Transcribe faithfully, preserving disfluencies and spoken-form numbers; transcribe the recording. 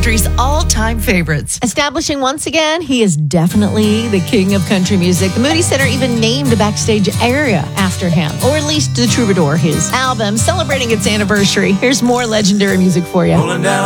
country's all-time favorites. Establishing once again, he is definitely the king of country music. The Moody Center even named a backstage area after him, or at least the Troubadour, his album, celebrating its anniversary. Here's more legendary music for you.